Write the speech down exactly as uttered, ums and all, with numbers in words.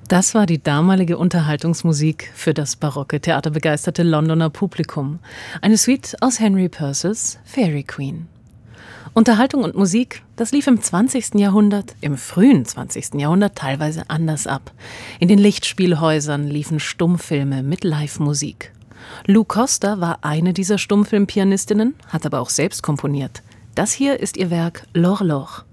Das war die damalige Unterhaltungsmusik für das barocke, theaterbegeisterte Londoner Publikum. Eine Suite aus Henry Purcells Fairy Queen. Unterhaltung und Musik, das lief im zwanzigsten Jahrhundert, im frühen zwanzigsten Jahrhundert teilweise anders ab. In den Lichtspielhäusern liefen Stummfilme mit Live-Musik. Lou Costa war eine dieser Stummfilmpianistinnen, hat aber auch selbst komponiert. Das hier ist ihr Werk L'Horloge.